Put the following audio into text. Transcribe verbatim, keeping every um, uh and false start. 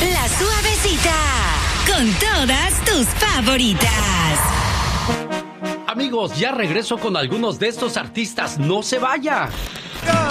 La Suavecita, con todas tus favoritas. Amigos, ya regreso con algunos de estos artistas. No se vaya.